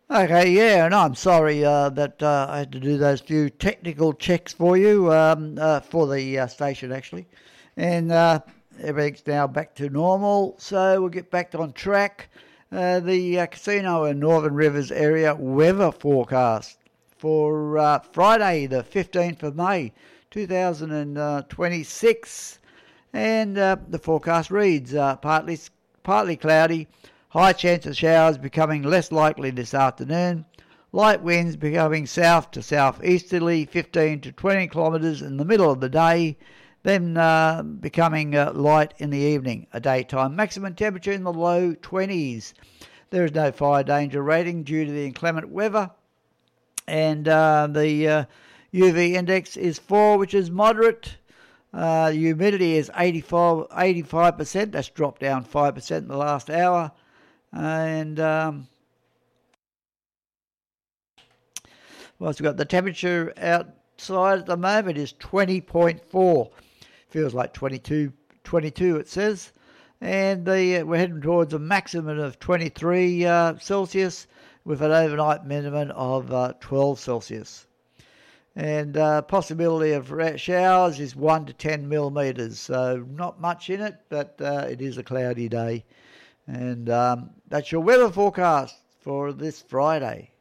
Okay, yeah, and I'm sorry that I had to do those few technical checks for you, for the station actually. And everything's now back to normal, so we'll get back on track. The casino in Northern Rivers area weather forecast for Friday, the 15th of May, 2026. And the forecast reads partly cloudy, high chance of showers becoming less likely this afternoon, light winds becoming south to southeasterly 15 to 20 kilometres in the middle of the day, then becoming light in the evening. A daytime maximum temperature in the low 20s. There is no fire danger rating due to the inclement weather, and the UV index is 4, which is moderate. Humidity is 85%. That's dropped down 5% in the last hour. And we've got the temperature outside at the moment is 20.4. Feels like 22 it says. And we're heading towards a maximum of 23 Celsius with an overnight minimum of 12 Celsius. And possibility of showers is 1 to 10 millimetres, so not much in it, but it is a cloudy day. And that's your weather forecast for this Friday.